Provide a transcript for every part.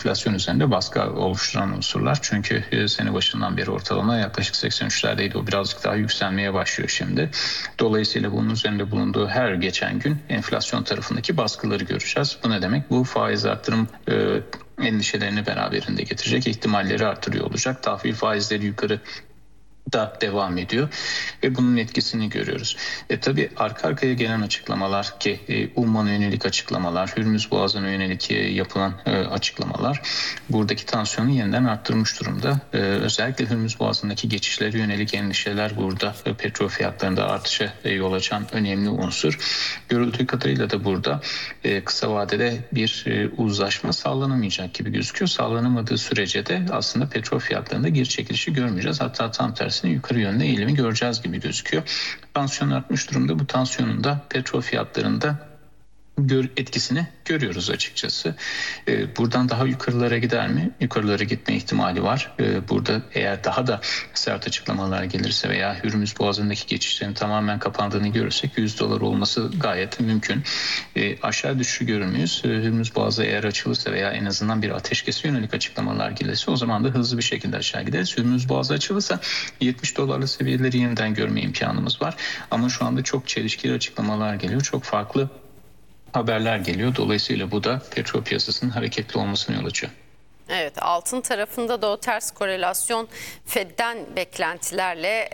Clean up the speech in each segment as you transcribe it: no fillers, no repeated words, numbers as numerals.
enflasyon üzerinde baskı oluşturan unsurlar. Çünkü sene başından beri ortalama yaklaşık 83'lerdeydi. O birazcık daha yükselmeye başlıyor şimdi. Dolayısıyla bunun üzerinde bulunduğu her geçen gün enflasyon tarafındaki baskıları göreceğiz. Bu ne demek? Bu faiz arttırım endişelerini beraberinde getirecek, ihtimalleri artırıyor olacak. Tahvil faizleri yukarı da devam ediyor ve bunun etkisini görüyoruz. Tabii arka arkaya gelen açıklamalar ki Umman'a yönelik açıklamalar, Hürmüz Boğazı'na yönelik yapılan açıklamalar buradaki tansiyonu yeniden arttırmış durumda. Özellikle Hürmüz Boğazı'ndaki geçişlere yönelik endişeler burada petrol fiyatlarında artışa yol açan önemli unsur. Görüldüğü kadarıyla da burada kısa vadede bir uzlaşma sağlanamayacak gibi gözüküyor. Sağlanamadığı sürece de aslında petrol fiyatlarında geri çekilişi görmeyeceğiz. Hatta tam tersi yukarı yönde eğilimi göreceğiz gibi gözüküyor. Tansiyon artmış durumda. Bu tansiyonun da petrol fiyatlarında etkisini görüyoruz açıkçası. Buradan daha yukarılara gider mi? Yukarılara gitme ihtimali var. Burada eğer daha da sert açıklamalar gelirse veya Hürmüz Boğazı'ndaki geçişlerin tamamen kapandığını görürsek $100 olması gayet mümkün. Aşağı düşüşü görür müyüz? Hürmüz Boğazı eğer açılırsa veya en azından bir ateşkese yönelik açıklamalar gelirse o zaman da hızlı bir şekilde aşağı gideriz. Hürmüz Boğazı açılırsa $70 seviyeleri yeniden görme imkanımız var. Ama şu anda çok çelişkili açıklamalar geliyor. Çok farklı haberler geliyor. Dolayısıyla bu da petrol piyasasının hareketli olmasına yol açıyor. Evet, altın tarafında da o ters korelasyon Fed'den beklentilerle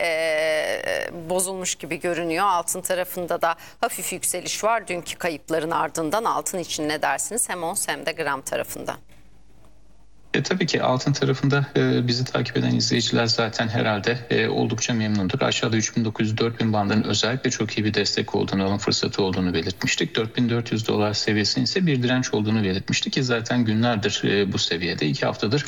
bozulmuş gibi görünüyor. Altın tarafında da hafif yükseliş var. Dünkü kayıpların ardından altın için ne dersiniz? Hem ons hem de gram tarafında. Tabii ki altın tarafında bizi takip eden izleyiciler zaten herhalde oldukça memnundur. Aşağıda 3900-4000 bandının özellikle çok iyi bir destek olduğunu, alım fırsatı olduğunu belirtmiştik. $4400 seviyesinin ise bir direnç olduğunu belirtmiştik ki zaten günlerdir bu seviyede. 2 haftadır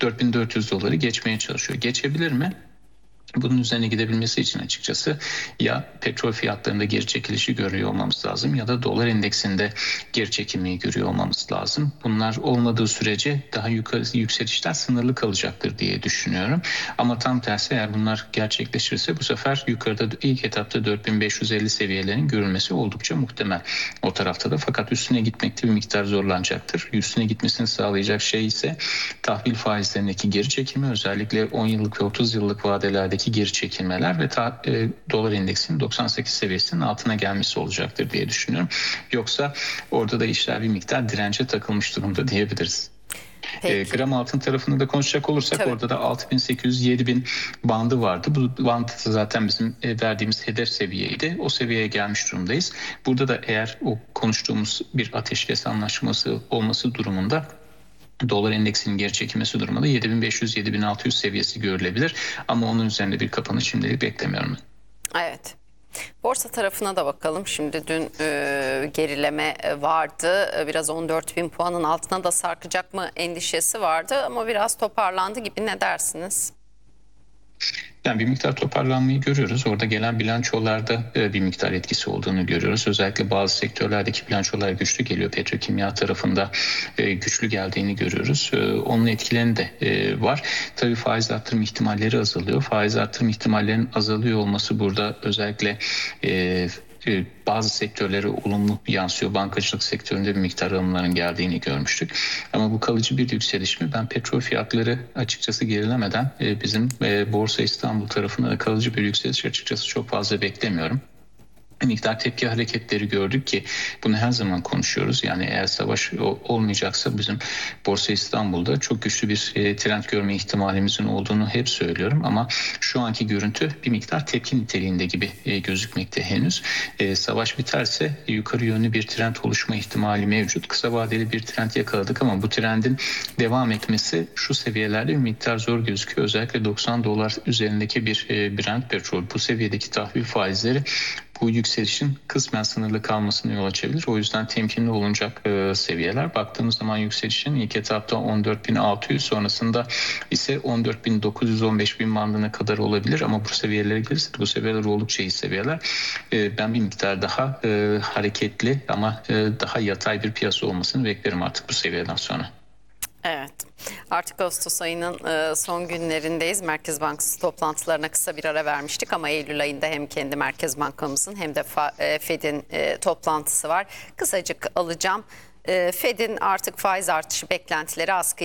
$4400 geçmeye çalışıyor. Geçebilir mi? Bunun üzerine gidebilmesi için açıkçası ya petrol fiyatlarında geri çekilişi görüyor olmamız lazım ya da dolar endeksinde geri çekilmeyi görüyor olmamız lazım. Bunlar olmadığı sürece daha yukarı yükselişler sınırlı kalacaktır diye düşünüyorum. Ama tam tersi eğer bunlar gerçekleşirse bu sefer yukarıda ilk etapta 4550 seviyelerin görülmesi oldukça muhtemel o tarafta da. Fakat üstüne gitmekte bir miktar zorlanacaktır. Üstüne gitmesini sağlayacak şey ise tahvil faizlerindeki geri çekilme, özellikle 10 yıllık ve 30 yıllık vadelerde geri çekilmeler ve dolar endeksinin 98 seviyesinin altına gelmesi olacaktır diye düşünüyorum. Yoksa orada da işler bir miktar dirence takılmış durumda diyebiliriz. Gram altın tarafında da konuşacak olursak tabii, orada da 6800-7000 bandı vardı. Bu bandı zaten bizim verdiğimiz hedef seviyeydi. O seviyeye gelmiş durumdayız. Burada da eğer o konuştuğumuz bir ateşkes anlaşması olması durumunda dolar endeksinin geri çekilmesi durumunda 7500-7600 seviyesi görülebilir. Ama onun üzerinde bir kapanış şimdilik beklemiyorum. Evet. Borsa tarafına da bakalım. Şimdi dün gerileme vardı. Biraz 14.000 puanın altına da sarkacak mı endişesi vardı. Ama biraz toparlandı gibi, ne dersiniz? Yani bir miktar toparlanmayı görüyoruz. Orada gelen bilançolarda bir miktar etkisi olduğunu görüyoruz. Özellikle bazı sektörlerdeki bilançolar güçlü geliyor. Petrokimya tarafında güçlü geldiğini görüyoruz. Onun etkilerini de var. Tabii faiz artırım ihtimalleri azalıyor. Faiz artırım ihtimallerinin azalıyor olması burada özellikle bazı sektörlere olumlu yansıyor. Bankacılık sektöründe bir miktar alımların geldiğini görmüştük. Ama bu kalıcı bir yükseliş mi? Ben petrol fiyatları açıkçası gerilemeden bizim Borsa İstanbul tarafında da kalıcı bir yükseliş açıkçası çok fazla beklemiyorum. Bir miktar tepki hareketleri gördük ki bunu her zaman konuşuyoruz. Yani eğer savaş olmayacaksa bizim Borsa İstanbul'da çok güçlü bir trend görme ihtimalimizin olduğunu hep söylüyorum. Ama şu anki görüntü bir miktar tepki niteliğinde gibi gözükmekte henüz. Savaş biterse yukarı yönlü bir trend oluşma ihtimali mevcut. Kısa vadeli bir trend yakaladık ama bu trendin devam etmesi şu seviyelerde bir miktar zor gözüküyor. Özellikle $90 üzerindeki bir Brent petrol, bu seviyedeki tahvil faizleri bu yükselişin kısmen sınırlı kalmasına yol açabilir. O yüzden temkinli olunacak seviyeler. Baktığımız zaman yükselişin ilk etapta 14.600, sonrasında ise 14.900-15.000 bandına kadar olabilir. Ama bu seviyelere gelirse, bu seviyeler oldukça iyi seviyeler. Ben bir miktar daha hareketli ama daha yatay bir piyasa olmasını beklerim artık bu seviyeden sonra. Evet, artık Ağustos ayının son günlerindeyiz. Merkez Bankası toplantılarına kısa bir ara vermiştik ama Eylül ayında hem kendi Merkez Bankamızın hem de Fed'in toplantısı var. Kısacık alacağım. Fed'in artık faiz artışı beklentileri askıya